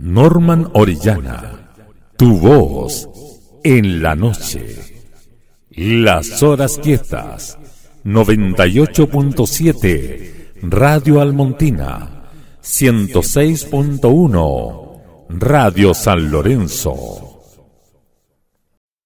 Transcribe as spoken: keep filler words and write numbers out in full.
Norman Orellana, tu voz en la noche. Las horas quietas, noventa y ocho punto siete, Radio Almontina, ciento seis punto uno, Radio San Lorenzo.